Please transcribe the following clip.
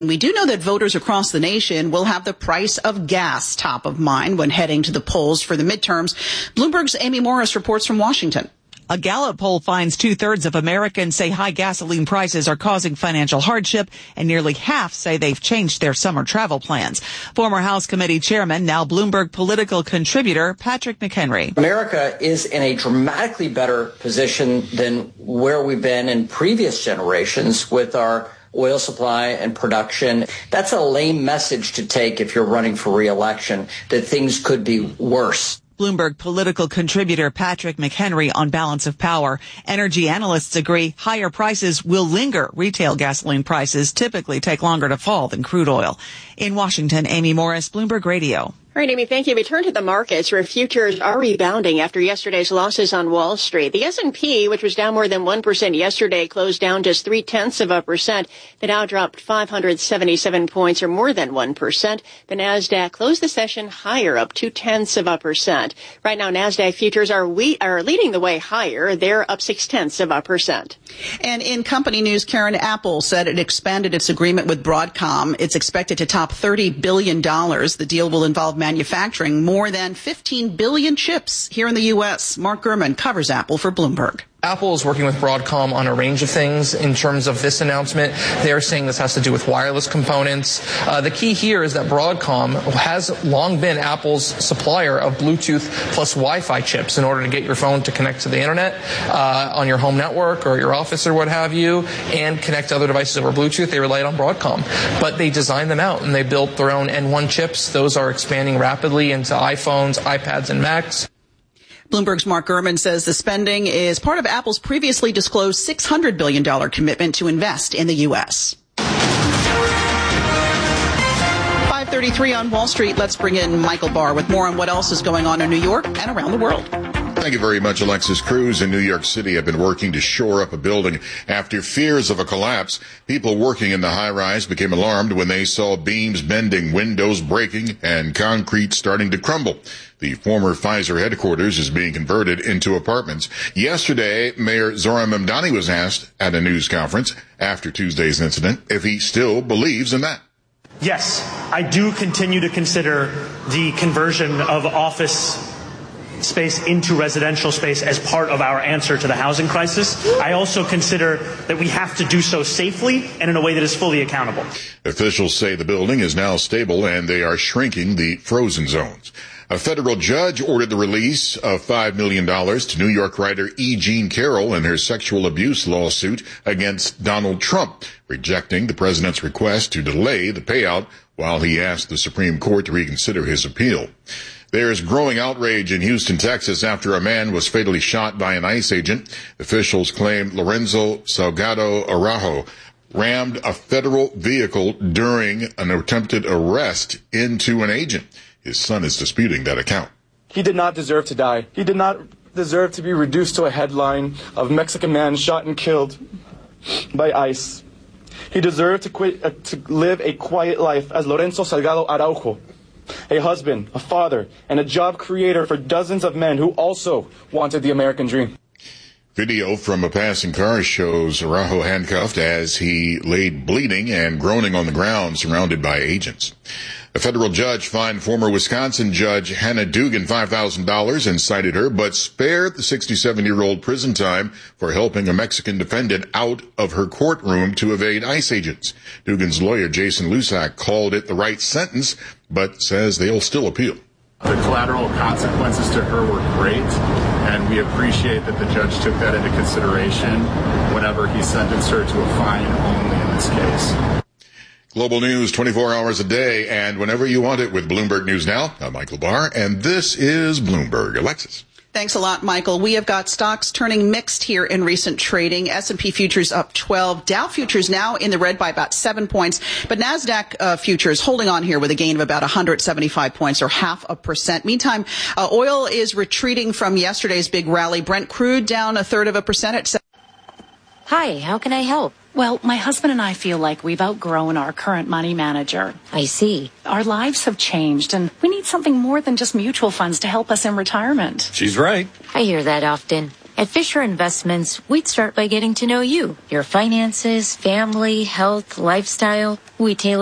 We do know that voters across the nation will have the price of gas top of mind when heading to the polls for the midterms. Bloomberg's Amy Morris reports from Washington. A Gallup poll finds 2/3 of Americans say high gasoline prices are causing financial hardship, and nearly half say they've changed their summer travel plans. Former House Committee Chairman, now Bloomberg political contributor, Patrick McHenry. America is in a dramatically better position than where we've been in previous generations with our oil supply and production. That's a lame message to take if you're running for re-election, that things could be worse. Bloomberg political contributor Patrick McHenry on balance of power. Energy analysts agree higher prices will linger. Retail gasoline prices typically take longer to fall than crude oil. In Washington, Amy Morris, Bloomberg Radio. All right, Amy, thank you. We turn to the markets where futures are rebounding after yesterday's losses on Wall Street. The S&P, which was down more than 1% yesterday, closed down just 0.3%. The Dow dropped 577 points, or more than 1%. The Nasdaq closed the session higher, up 0.2%. Right now, Nasdaq futures are leading the way higher. They're up 0.6%. And in company news, Karen, Apple said it expanded its agreement with Broadcom. It's expected to top $30 billion. The deal will involve manufacturing more than 15 billion chips here in the U.S. Mark Gurman covers Apple for Bloomberg. Apple is working with Broadcom on a range of things. In terms of this announcement, they're saying this has to do with wireless components. The key here is that Broadcom has long been Apple's supplier of Bluetooth plus Wi-Fi chips in order to get your phone to connect to the internet on your home network or your office or what have you, and connect to other devices over Bluetooth. They relied on Broadcom, but they designed them out and they built their own N1 chips. Those are expanding rapidly into iPhones, iPads, and Macs. Bloomberg's Mark Gurman says the spending is part of Apple's previously disclosed $600 billion commitment to invest in the U.S. 5:33 on Wall Street. Let's bring in Michael Barr with more on what else is going on in New York and around the world. Thank you very much, Alexis. Crews in New York City have been working to shore up a building after fears of a collapse. People working in the high-rise became alarmed when they saw beams bending, windows breaking, and concrete starting to crumble. The former Pfizer headquarters is being converted into apartments. Yesterday, Mayor Zohran Mamdani was asked at a news conference after Tuesday's incident if he still believes in that. Yes, I do continue to consider the conversion of office space into residential space as part of our answer to the housing crisis. I also consider that we have to do so safely and in a way that is fully accountable. Officials say the building is now stable and they are shrinking the frozen zones. A federal judge ordered the release of $5 million to New York writer E. Jean Carroll in her sexual abuse lawsuit against Donald Trump, rejecting the president's request to delay the payout while he asked the Supreme Court to reconsider his appeal. There is growing outrage in Houston, Texas, after a man was fatally shot by an ICE agent. Officials claim Lorenzo Salgado Araujo rammed a federal vehicle during an attempted arrest into an agent. His son is disputing that account. He did not deserve to die. He did not deserve to be reduced to a headline of Mexican man shot and killed by ICE. He deserved to live a quiet life as Lorenzo Salgado Araujo, a husband, a father, and a job creator for dozens of men who also wanted the American dream. Video from a passing car shows Araujo handcuffed as he laid bleeding and groaning on the ground surrounded by agents. A federal judge fined former Wisconsin judge Hannah Dugan $5,000 and cited her, but spared the 67-year-old prison time for helping a Mexican defendant out of her courtroom to evade ICE agents. Dugan's lawyer, Jason Lusak, called it the right sentence, but says they'll still appeal. The collateral consequences to her were great, and we appreciate that the judge took that into consideration whenever he sentenced her to a fine only in this case. Global news 24 hours a day and whenever you want it with Bloomberg News Now. I'm Michael Barr, and this is Bloomberg. Alexis. Thanks a lot, Michael. We have got stocks turning mixed here in recent trading. S&P futures up 12. Dow futures now in the red by about 7 points. But NASDAQ futures holding on here with a gain of about 175 points or 0.5%. Meantime, oil is retreating from yesterday's big rally. Brent crude down 1/3% at Hi, how can I help? Well, my husband and I feel like we've outgrown our current money manager. I see. Our lives have changed, and we need something more than just mutual funds to help us in retirement. She's right. I hear that often. At Fisher Investments, we'd start by getting to know you, your finances, family, health, lifestyle. We tailor